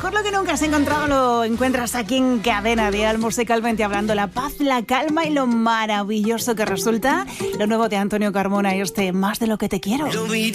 mejor lo que nunca has encontrado lo encuentras aquí en Cadena Dial, musicalmente hablando, la paz, la calma y lo maravilloso que resulta lo nuevo de Antonio Carmona y Más de lo que te quiero.